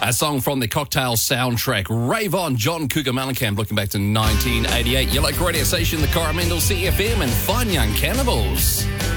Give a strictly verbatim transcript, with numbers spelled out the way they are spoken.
A song from the Cocktail soundtrack. Rave On, John Cougar Mellencamp, looking back to nineteen eighty-eight. Your local radio station, the Coromandel C F M, and Fine Young Cannibals.